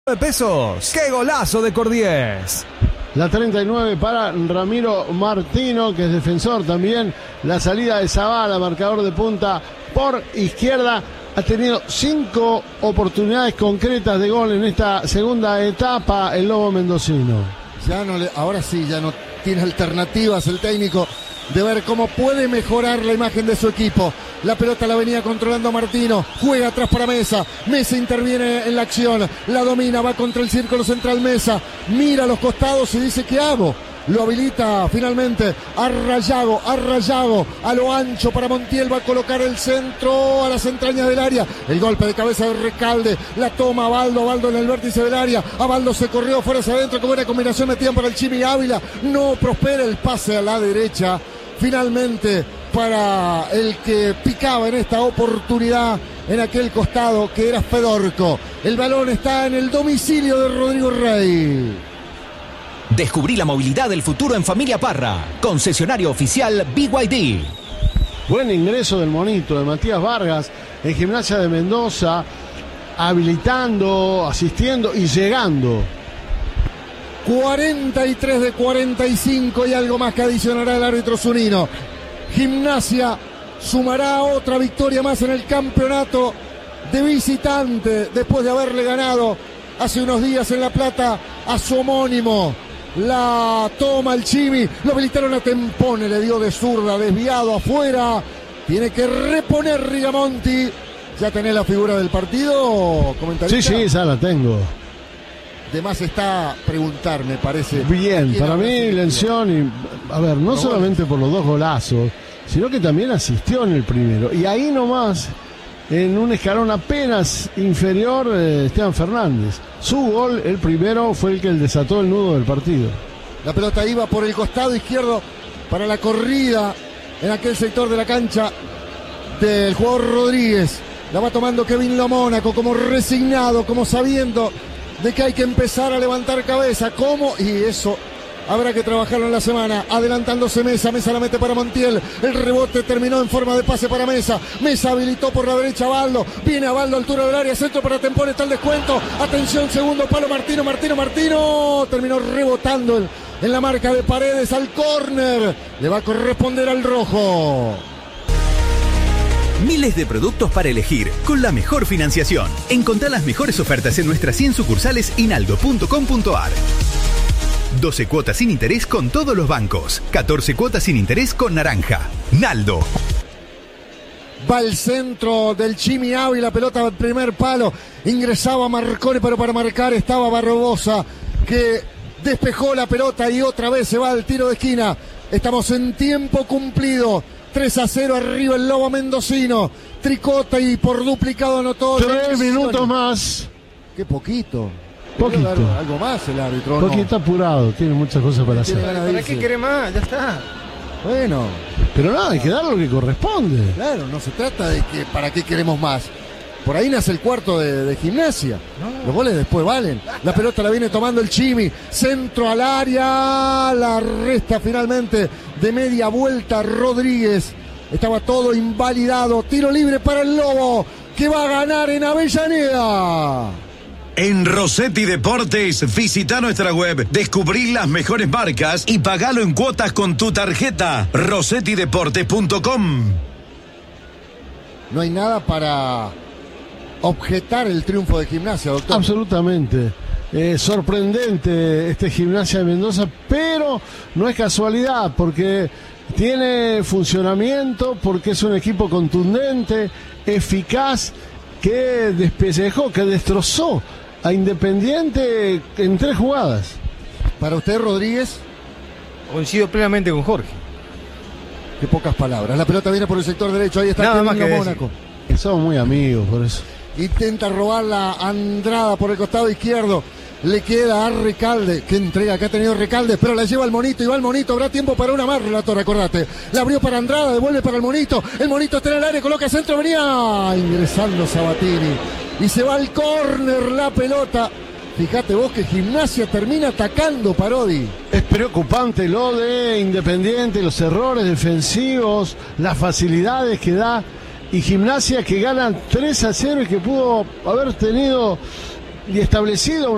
pesos. ¡Qué golazo de Cordiés! La 39 para Ramiro Martino, que es defensor también. La salida de Zavala, marcador de punta por izquierda. Ha tenido 5 oportunidades concretas de gol en esta segunda etapa el Lobo mendocino. Ahora sí, ya no tiene alternativas el técnico de ver cómo puede mejorar la imagen de su equipo. La pelota la venía controlando Martino, juega atrás para Mesa, Mesa interviene en la acción, la domina, va contra el círculo central Mesa, mira a los costados y dice ¿qué hago? Lo habilita finalmente a Rayago, a lo ancho para Montiel, va a colocar el centro a las entrañas del área, el golpe de cabeza de Recalde, la toma Baldo en el vértice del área, a Baldo se corrió fuera hacia adentro, con buena combinación metían para el Chimi Ávila, no prospera el pase a la derecha, finalmente para el que picaba en esta oportunidad en aquel costado que era Fedorco. El balón está en el domicilio de Rodrigo Rey. Descubrí la movilidad del futuro en Familia Parra, concesionario oficial BYD. Buen ingreso del monito de Matías Vargas en Gimnasia de Mendoza, habilitando, asistiendo y llegando. 43 de 45 y algo más que adicionará el árbitro Zunino. Gimnasia sumará otra victoria más en el campeonato de visitante después de haberle ganado hace unos días en La Plata a su homónimo. La toma el Chimi, lo habilitaron a Tempone, le dio de zurda, desviado afuera. Tiene que reponer Rigamonti. ¿Ya tenés la figura del partido, comentarista? Sí, ya la tengo. De más está preguntar, me parece. Bien, para mí Lención, y, a ver, no solamente por los 2 golazos, sino que también asistió en el primero. Y ahí nomás, en un escalón apenas inferior, Esteban Fernández. Su gol, el primero, fue el que desató el nudo del partido. La pelota iba por el costado izquierdo para la corrida en aquel sector de la cancha del jugador Rodríguez. La va tomando Kevin Lomónaco como resignado, como sabiendo de que hay que empezar a levantar cabeza. ¿Cómo? Y eso habrá que trabajarlo en la semana. Adelantándose Mesa la mete para Montiel. El rebote terminó en forma de pase para Mesa. Mesa habilitó por la derecha a Baldo. Viene a Baldo, altura del área, centro para Tempone, está el descuento. Atención, segundo palo, Martino. Terminó rebotando en la marca de Paredes al córner. Le va a corresponder al rojo. Miles de productos para elegir, con la mejor financiación. Encontrá las mejores ofertas en nuestras 100 sucursales y naldo.com.ar. 12 cuotas sin interés con todos los bancos. 14 cuotas sin interés con Naranja. Naldo. Va al centro del Chimi Ávila, pelota al primer palo. Ingresaba Marconi, pero para marcar estaba Barbosa, que despejó la pelota y otra vez se va al tiro de esquina. Estamos en tiempo cumplido. 3-0 arriba el Lobo mendocino. Tricota y por duplicado anotó. 3 minutos más. Qué poquito. Poquito. Algo más el árbitro. Poquito apurado, tiene muchas cosas para hacer. ¿Para qué quiere más? Ya está. Bueno. Pero nada, hay que dar lo que corresponde. Claro, no se trata de que para qué queremos más. Por ahí nace el cuarto de Gimnasia. No. Los goles después valen. La pelota la viene tomando el Chimi. Centro al área. La resta finalmente de media vuelta Rodríguez. Estaba todo invalidado. Tiro libre para el Lobo, que va a ganar en Avellaneda. En Rossetti Deportes, visita nuestra web, descubrí las mejores marcas y pagalo en cuotas con tu tarjeta. RossettiDeportes.com. No hay nada para objetar el triunfo de Gimnasia, doctor. Absolutamente. Sorprendente este Gimnasia de Mendoza, pero no es casualidad, porque tiene funcionamiento, porque es un equipo contundente, eficaz, que despellejó, que destrozó a Independiente en 3 jugadas. Para usted, Rodríguez. Coincido plenamente con Jorge. Qué pocas palabras. La pelota viene por el sector derecho, ahí está Nada más que Mónaco. Somos muy amigos, por eso. Intenta robarla Andrada por el costado izquierdo. Le queda a Recalde. Qué entrega que ha tenido Recalde, pero la lleva al Monito y va al Monito. Habrá tiempo para una más, relator, acordate. La abrió para Andrada, devuelve para el Monito. El Monito está en el área, coloca centro, venía ingresando Sabatini. Y se va al córner la pelota. Fíjate vos que Gimnasia termina atacando, Parodi. Es preocupante lo de Independiente, los errores defensivos, las facilidades que da. Y Gimnasia que gana 3-0 y que pudo haber tenido y establecido